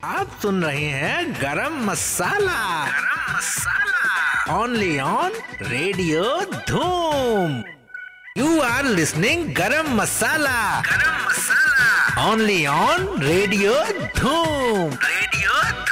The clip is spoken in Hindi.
आप सुन रहे हैं गरम मसाला। ओनली ऑन रेडियो धूम। यू आर लिसनिंग गरम मसाला। ओनली ऑन रेडियो धूम।